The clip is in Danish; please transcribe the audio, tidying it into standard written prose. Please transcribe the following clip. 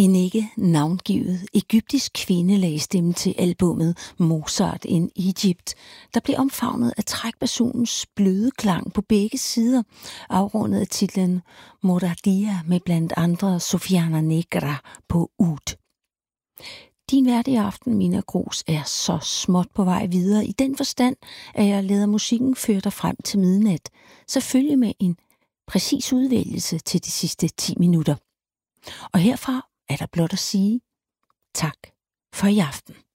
En ikke navngivet egyptisk kvinde lagde stemme til albummet Mozart in Egypt, der blev omfavnet af trækpersonens bløde klang på begge sider, afrundet af titlen Moradia med blandt andre Sofiana Negra på ud. Din vært i aften, Mina Gros, er så småt på vej videre i den forstand, at jeg lader musikken føre dig frem til midnat, selvfølgelig med en præcis udvælgelse til de sidste 10 minutter. Og herfra er der blot at sige tak for i aften.